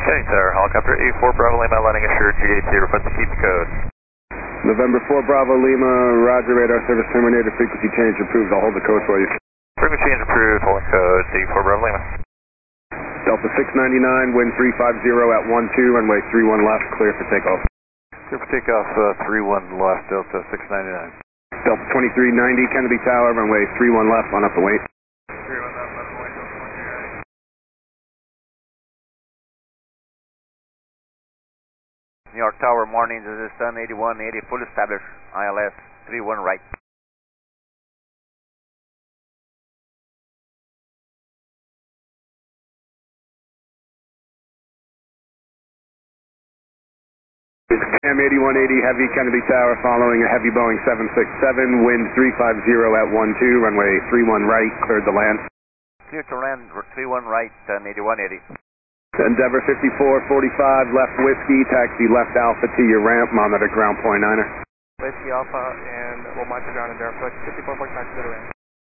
Okay, sir. Helicopter 84 Bravo Lima landing assured GAT, request to keep the code. November 4 Bravo Lima, roger, radar service terminated, frequency change approved, I'll hold the code for you. Frequency change approved, holding code 84 Bravo Lima. Delta 699, wind 350 at 12, runway 31 left, clear for takeoff. Clear for takeoff, 31 left, Delta 699. Delta 2390, Kennedy Tower, runway 31 left, on up the wait. 31 left, on the way, Delta 2390. New York Tower, morning, this is Sun 8180, full established, ILS 31 right. Cam 8180, heavy Kennedy Tower, following a heavy Boeing 767, wind 350 at 12, runway 31 right, cleared to land. Clear to land, 31 right, 8180. Endeavor 5445, left whiskey, taxi left alpha to your ramp, monitor ground point 9er. Whiskey Alpha and we'll monitor ground Endeavor 5445 to the ramp.